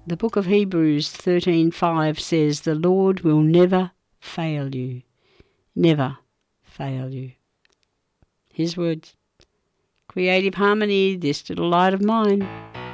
The book of Hebrews 13:5 says, "The Lord will never fail you." Never fail you. His words. Creative Harmony, this little light of mine.